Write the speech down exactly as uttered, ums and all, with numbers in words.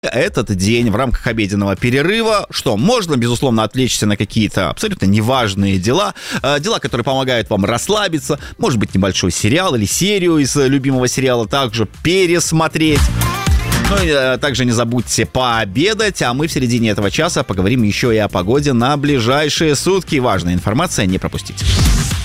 этот день в рамках обеденного перерыва, что можно, безусловно, отвлечься на какие-то абсолютно неважные дела, дела, которые помогают вам расслабиться, может быть, небольшой сериал или серию из любимого сериала также пересмотреть. Ну и также не забудьте пообедать, а мы в середине этого часа поговорим еще и о погоде на ближайшие сутки. Важная информация, не пропустите.